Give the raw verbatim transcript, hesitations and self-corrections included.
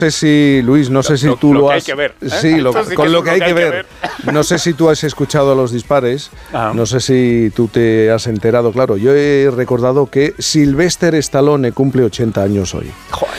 No sé si, Luis, no sé si lo, tú lo, lo que has... hay que ver, ¿eh? Sí, lo, sí con que lo que hay que, que ver. ver. No sé si tú has escuchado los dispares, ah. no sé si tú te has enterado. Claro, yo he recordado que Sylvester Stallone cumple ochenta años hoy. Joder.